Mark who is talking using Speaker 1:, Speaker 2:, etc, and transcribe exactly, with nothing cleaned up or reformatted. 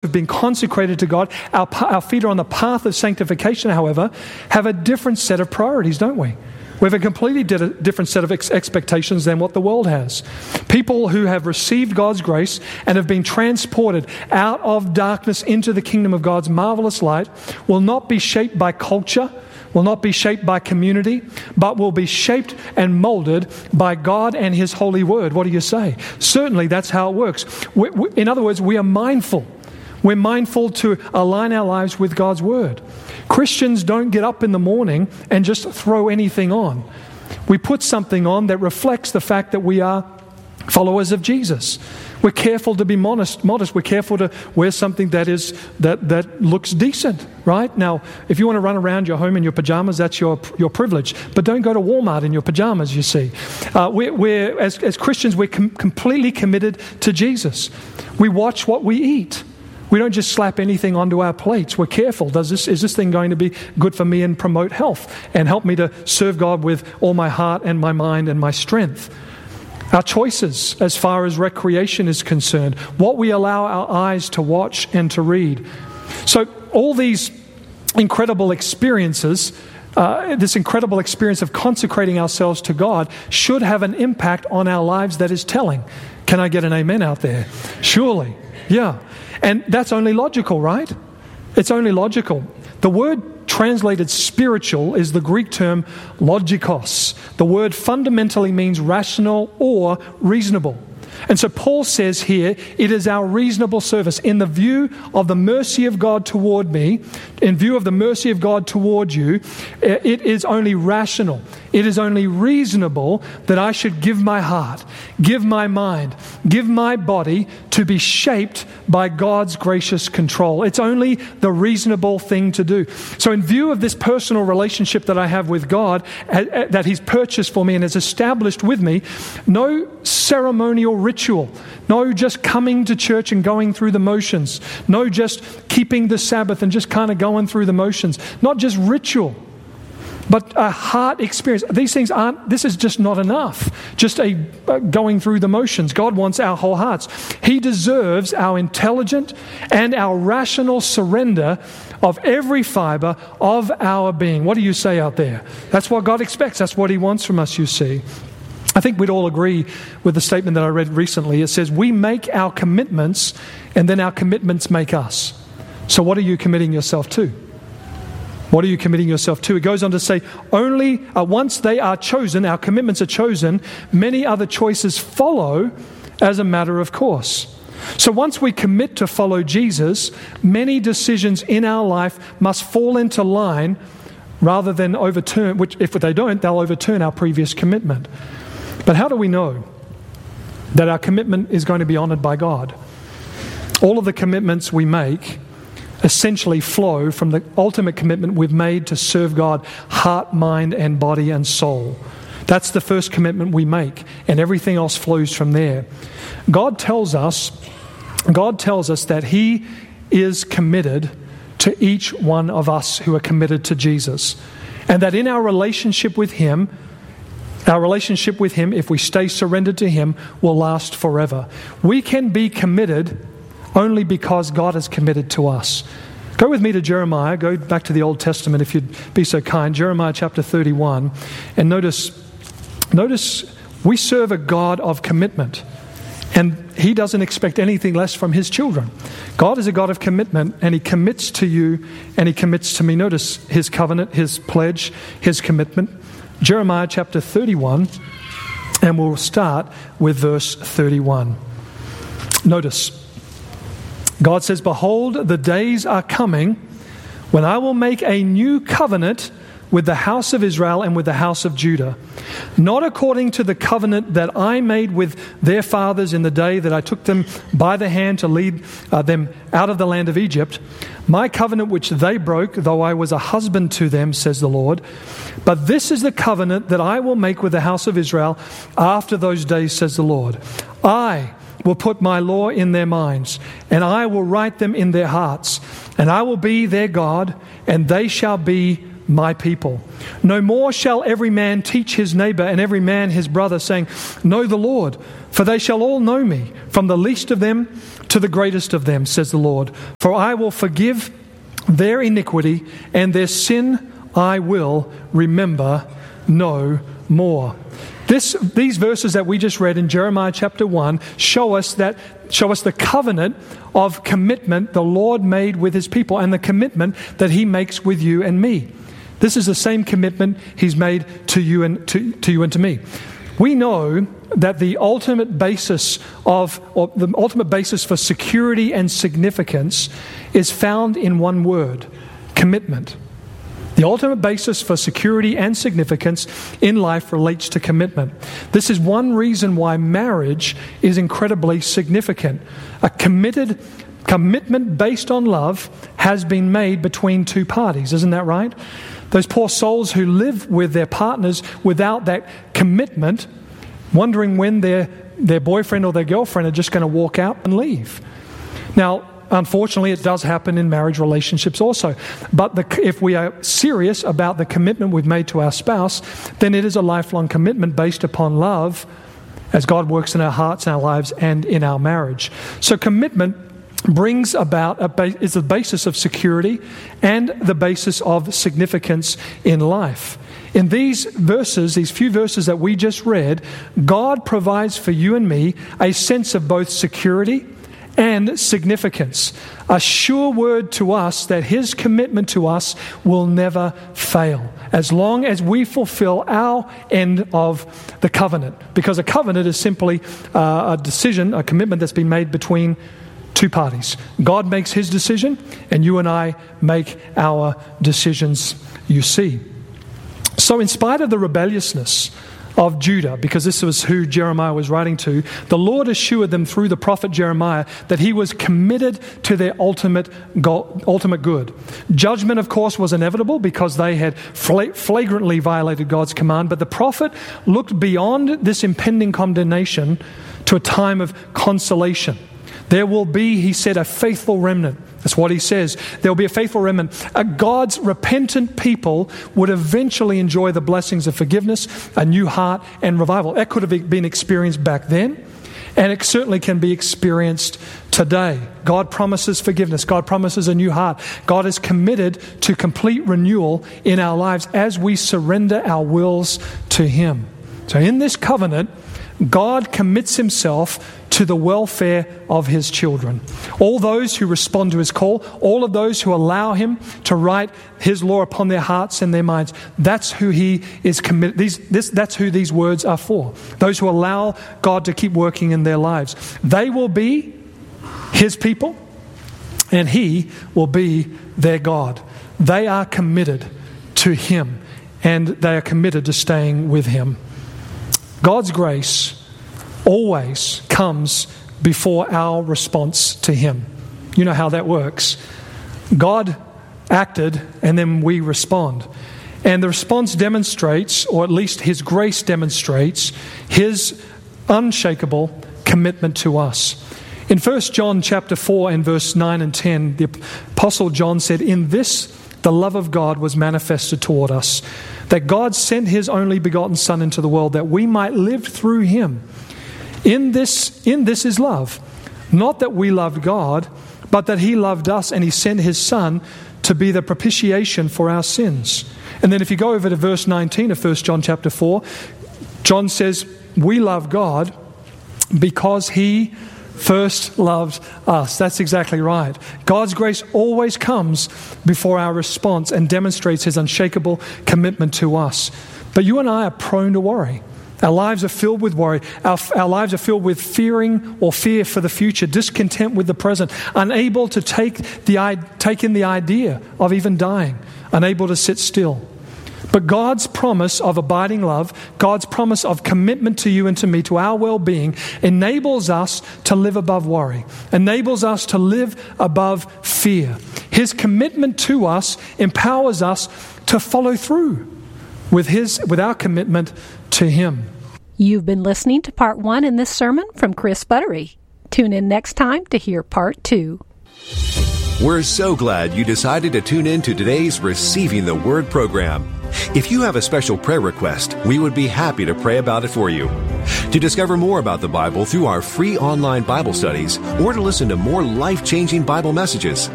Speaker 1: who've been consecrated to God, our, our feet are on the path of sanctification, however, have a different set of priorities, don't we? We have a completely di- different set of ex- expectations than what the world has. People who have received God's grace and have been transported out of darkness into the kingdom of God's marvelous light will not be shaped by culture, will not be shaped by community, but will be shaped and molded by God and His holy word. What do you say? Certainly that's how it works. We, we, in other words, we are mindful. We're mindful to align our lives with God's word. Christians don't get up in the morning and just throw anything on. We put something on that reflects the fact that we are followers of Jesus. We're careful to be modest. modest. We're careful to wear something that is that, that looks decent, right? Now, if you want to run around your home in your pajamas, that's your your privilege. But don't go to Walmart in your pajamas, you see. Uh, we're, we're, as, as Christians, we're com- completely committed to Jesus. We watch what we eat. We don't just slap anything onto our plates. We're careful. Does this, is this thing going to be good for me and promote health and help me to serve God with all my heart and my mind and my strength? Our choices as far as recreation is concerned, what we allow our eyes to watch and to read. So all these incredible experiences, uh, this incredible experience of consecrating ourselves to God should have an impact on our lives that is telling. Can I get an amen out there? Surely. Yeah. And that's only logical, right? It's only logical. The word translated spiritual is the Greek term logikos. The word fundamentally means rational or reasonable. And so Paul says here, it is our reasonable service. In the view of the mercy of God toward me, in view of the mercy of God toward you, it is only rational. It is only reasonable that I should give my heart, give my mind, give my body to be shaped by God's gracious control. It's only the reasonable thing to do. So in view of this personal relationship that I have with God, that He's purchased for me and has established with me, no ceremonial ritual, no just coming to church and going through the motions, no just keeping the Sabbath and just kind of going through the motions, not just ritual, but a heart experience. These things aren't, this is just not enough. Just a uh, going through the motions. God wants our whole hearts. He deserves our intelligent and our rational surrender of every fiber of our being. What do you say out there? That's what God expects. That's what He wants from us, you see. I think we'd all agree with the statement that I read recently. It says, we make our commitments and then our commitments make us. So what are you committing yourself to? What are you committing yourself to? It goes on to say, only uh, once they are chosen, our commitments are chosen, many other choices follow as a matter of course. So once we commit to follow Jesus, many decisions in our life must fall into line rather than overturn, which if they don't, they'll overturn our previous commitment. But how do we know that our commitment is going to be honored by God? All of the commitments we make essentially flow from the ultimate commitment we've made to serve God, heart, mind, and body and soul. That's the first commitment we make, and everything else flows from there. God tells us, God tells us that He is committed to each one of us who are committed to Jesus, and that in our relationship with Him, our relationship with Him, if we stay surrendered to Him, will last forever. We can be committed only because God is committed to us. Go with me to Jeremiah. Go back to the Old Testament if you'd be so kind. Jeremiah chapter thirty-one. And notice, notice we serve a God of commitment. And He doesn't expect anything less from His children. God is a God of commitment, and He commits to you and He commits to me. Notice His covenant, His pledge, His commitment. Jeremiah chapter thirty-one, and we'll start with verse thirty-one. Notice, God says, behold, the days are coming when I will make a new covenant with the house of Israel and with the house of Judah, not according to the covenant that I made with their fathers in the day that I took them by the hand to lead uh, them out of the land of Egypt, my covenant which they broke, though I was a husband to them, says the Lord. But this is the covenant that I will make with the house of Israel after those days, says the Lord. I will put my law in their minds, and I will write them in their hearts, and I will be their God, and they shall be my people. No more shall every man teach his neighbor and every man his brother, saying, know the Lord, for they shall all know me, from the least of them to the greatest of them, says the Lord. For I will forgive their iniquity, and their sin I will remember no more. This, these verses that we just read in Jeremiah chapter one show us that show us the covenant of commitment the Lord made with his people and the commitment that he makes with you and me. This is the same commitment he's made to you and to, to you and to me. We know that the ultimate basis of or the ultimate basis for security and significance is found in one word: commitment. The ultimate basis for security and significance in life relates to commitment. This is one reason why marriage is incredibly significant. A committed commitment based on love has been made between two parties. Isn't that right? Those poor souls who live with their partners without that commitment, wondering when their, their boyfriend or their girlfriend are just going to walk out and leave. Now, unfortunately, it does happen in marriage relationships also. But the, if we are serious about the commitment we've made to our spouse, then it is a lifelong commitment based upon love as God works in our hearts, in our lives, and in our marriage. So commitment brings about, a ba- is the basis of security and the basis of significance in life. In these verses, these few verses that we just read, God provides for you and me a sense of both security and significance. A sure word to us that his commitment to us will never fail as long as we fulfill our end of the covenant. Because a covenant is simply uh, a decision, a commitment that's been made between two parties. God makes his decision, and you and I make our decisions, you see. So in spite of the rebelliousness of Judah, because this was who Jeremiah was writing to, the Lord assured them through the prophet Jeremiah that he was committed to their ultimate goal, ultimate good. Judgment, of course, was inevitable because they had flagrantly violated God's command, but the prophet looked beyond this impending condemnation to a time of consolation. There will be, he said, a faithful remnant. That's what he says. There will be a faithful remnant. A God's repentant people would eventually enjoy the blessings of forgiveness, a new heart, and revival. That could have been experienced back then, and it certainly can be experienced today. God promises forgiveness. God promises a new heart. God is committed to complete renewal in our lives as we surrender our wills to him. So in this covenant, God commits himself to the welfare of his children. All those who respond to his call, all of those who allow him to write his law upon their hearts and their minds, that's who he is committed. These, this, that's who these words are for. Those who allow God to keep working in their lives. They will be his people, and he will be their God. They are committed to him, and they are committed to staying with him. God's grace always comes before our response to him. You know how that works. God acted, and then we respond. And the response demonstrates, or at least his grace demonstrates, his unshakable commitment to us. In First John chapter four and verse nine and ten, the Apostle John said, "In this the love of God was manifested toward us, that God sent his only begotten Son into the world, that we might live through him. In this, in this is love, not that we loved God, but that he loved us and he sent his Son to be the propitiation for our sins." And then if you go over to verse nineteen of First John chapter four, John says, we love God because he first loved us. That's exactly right. God's grace always comes before our response and demonstrates his unshakable commitment to us. But you and I are prone to worry. Our lives are filled with worry. Our, our lives are filled with fearing or fear for the future, discontent with the present, unable to take, the, take in the idea of even dying, unable to sit still. But God's promise of abiding love, God's promise of commitment to you and to me, to our well-being, enables us to live above worry, enables us to live above fear. His commitment to us empowers us to follow through with his, with our commitment to him.
Speaker 2: You've been listening to part one in this sermon from Chris Buttery. Tune in next time to hear part two.
Speaker 3: We're so glad you decided to tune in to today's Receiving the Word program. If you have a special prayer request, we would be happy to pray about it for you. To discover more about the Bible through our free online Bible studies or to listen to more life-changing Bible messages,